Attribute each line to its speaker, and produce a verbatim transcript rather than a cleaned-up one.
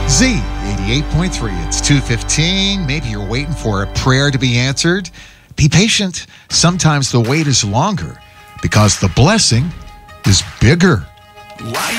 Speaker 1: Z eighty-eight point three. It's two fifteen. Maybe you're waiting for a prayer to be answered. Be patient. Sometimes the wait is longer because the blessing is bigger.
Speaker 2: Why